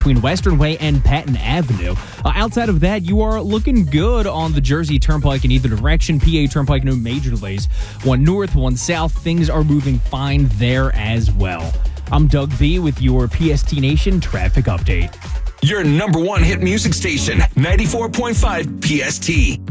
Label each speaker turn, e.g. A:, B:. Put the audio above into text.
A: between Western Way and Patton Avenue. Outside of that, you are looking good on the Jersey Turnpike in either direction. PA Turnpike, no major delays. One north, one south. Things are moving fine there as well. I'm Doug B with your PST Nation traffic update.
B: Your number one hit music station, 94.5 PST.